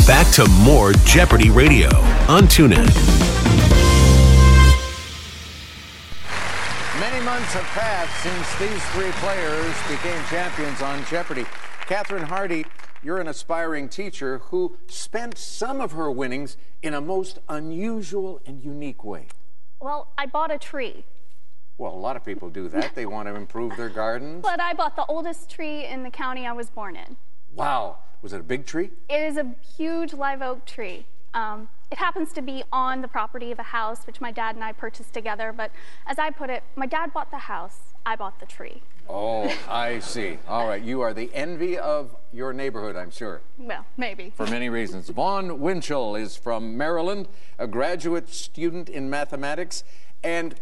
Back to more Jeopardy Radio on TuneIn. Many months have passed since these three players became champions on Jeopardy. Catherine Hardy, you're an aspiring teacher who spent some of her winnings in a most unusual and unique way. Well, I bought a tree. Well, a lot of people do that. They want to improve their gardens. But I bought the oldest tree in the county I was born in. Wow. Was it a big tree? It is a huge live oak tree. It happens to be on the property of a house, which my dad and I purchased together. But as I put it, my dad bought the house, I bought the tree. Oh, I see. All right. You are the envy of your neighborhood, I'm sure. Well, maybe. For many reasons. Vaughn Winchell is from Maryland, a graduate student in mathematics. And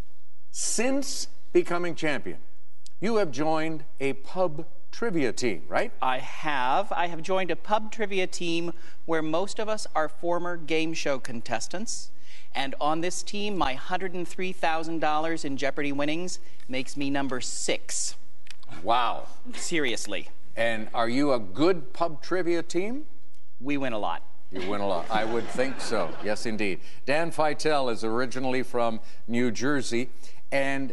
since becoming champion, you have joined a pub trivia team, right? I have joined a pub trivia team where most of us are former game show contestants. And on this team, my $103,000 in Jeopardy winnings makes me number 6. Wow. Seriously. And are you a good pub trivia team? We win a lot. You win a lot. I would think so. Yes, indeed. Dan Feitel is originally from New Jersey, and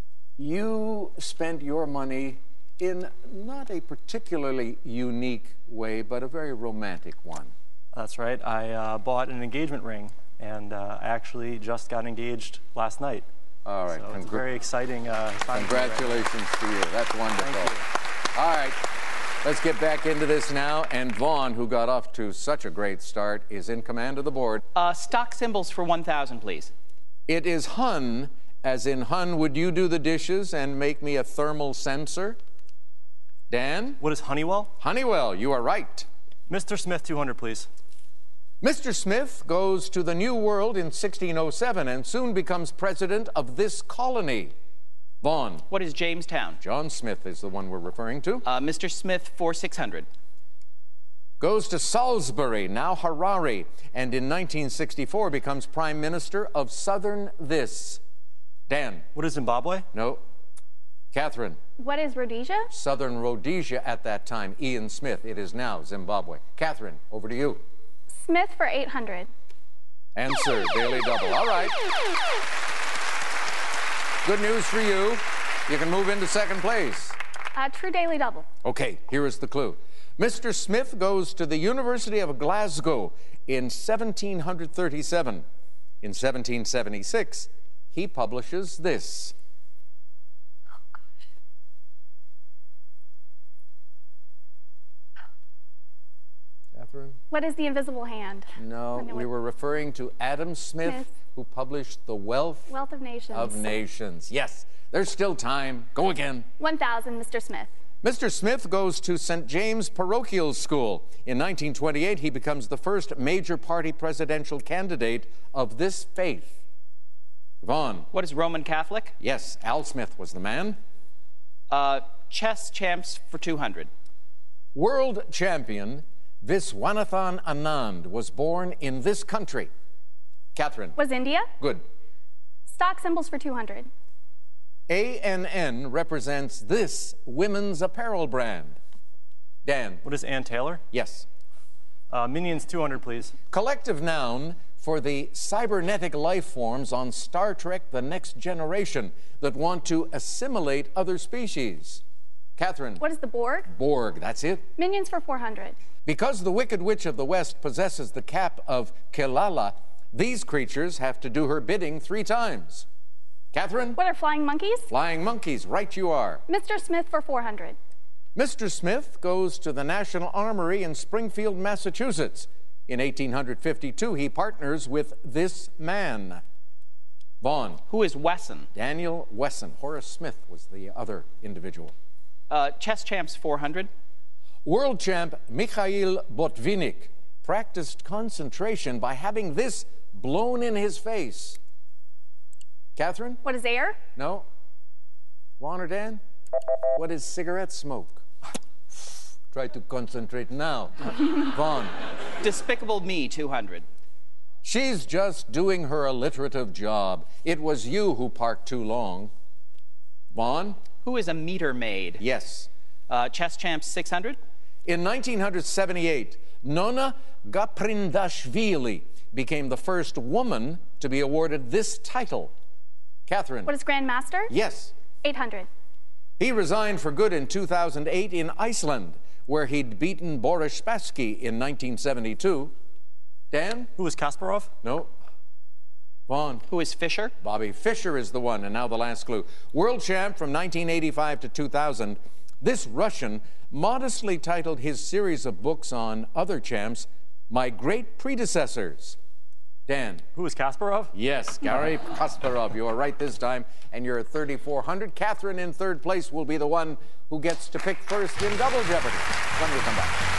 you spent your money in not a particularly unique way, but a very romantic one. That's right. I bought an engagement ring, and I actually just got engaged last night. All right. So it's a very exciting time. Congratulations to you. That's wonderful. Thank you. All right. Let's get back into this now. And Vaughn, who got off to such a great start, is in command of the board. Stock symbols for 1,000, please. It is Hun, as in Hun, would you do the dishes and make me a thermal sensor? Dan? What is Honeywell? Honeywell, you are right. Mr. Smith, 200, please. Mr. Smith goes to the New World in 1607 and soon becomes president of this colony. Vaughn. What is Jamestown? John Smith is the one we're referring to. Mr. Smith for 600. Goes to Salisbury, now Harare, and in 1964 becomes prime minister of southern this. Dan. What is Zimbabwe? No. Catherine. What is Rhodesia? Southern Rhodesia at that time. Ian Smith. It is now Zimbabwe. Catherine, over to you. Smith for 800. Answer, daily double. All right. Good news for you. You can move into second place. True daily double. Okay, here is the clue. Mr. Smith goes to the University of Glasgow in 1737. In 1776, he publishes this. Catherine? What is the invisible hand? No, we were referring to Adam Smith, who published The Wealth of Nations. Of Nations. Yes, there's still time. Go again. 1,000, Mr. Smith. Mr. Smith goes to St. James Parochial School. In 1928, he becomes the first major party presidential candidate of this faith. Vaughn. What is Roman Catholic? Yes, Al Smith was the man. Chess champs for 200. World champion Viswanathan Anand was born in this country. Catherine. Was India? Good. Stock symbols for 200. ANN represents this women's apparel brand. Dan. What is Ann Taylor? Yes. Minions, 200, please. Collective noun for the cybernetic life forms on Star Trek The Next Generation that want to assimilate other species. Catherine. What is the Borg? Borg, that's it. Minions for 400. Because the Wicked Witch of the West possesses the cap of Kilala, these creatures have to do her bidding 3 times. Catherine? What are flying monkeys? Flying monkeys, right you are. Mr. Smith for 400. Mr. Smith goes to the National Armory in Springfield, Massachusetts. In 1852, he partners with this man. Vaughn. Who is Wesson? Daniel Wesson. Horace Smith was the other individual. Chess champs 400. World champ Mikhail Botvinnik practiced concentration by having this blown in his face. Catherine? What is air? No. Vaughn or Dan? What is cigarette smoke? Try to concentrate now. Vaughn. Despicable Me, 200. She's just doing her alliterative job. It was you who parked too long. Vaughn? Who is a meter maid? Yes. Chess champs, 600. In 1978, Nona Gaprindashvili became the first woman to be awarded this title. Catherine. What is Grandmaster? Yes. 800. He resigned for good in 2008 in Iceland, where he'd beaten Boris Spassky in 1972. Dan? Who was Kasparov? No. Vaughn? Who is Fischer? Bobby Fischer is the one, and now the last clue. World champ from 1985 to 2000, this Russian modestly titled his series of books on other champs, My Great Predecessors. Dan? Who was Kasparov? Yes, Garry Kasparov. You are right this time, and you're at 3,400. Catherine in third place will be the one who gets to pick first in Double Jeopardy when we come back.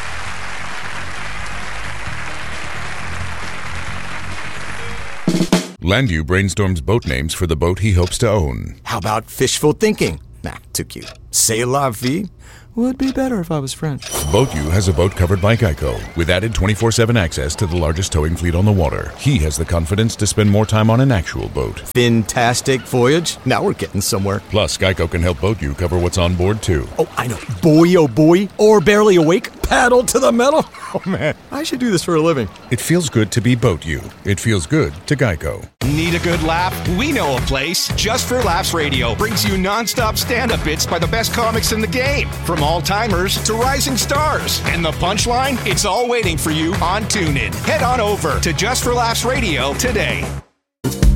Landu brainstorms boat names for the boat he hopes to own. How about fishful thinking? Nah, too cute. C'est la vie? Would be better if I was French. BoatU has a boat covered by Geico, with added 24/7 access to the largest towing fleet on the water. He has the confidence to spend more time on an actual boat. Fantastic voyage. Now we're getting somewhere. Plus, Geico can help BoatU cover what's on board, too. Oh, I know. Boy, oh boy. Or barely awake. Paddle to the metal. Oh, man. I should do this for a living. It feels good to be BoatU. It feels good to Geico. Need a good laugh? We know a place. Just for Laughs Radio brings you non-stop stand-up bits by the best comics in the game. From all-timers to rising stars. And the punchline? It's all waiting for you on TuneIn. Head on over to Just for Laughs Radio today.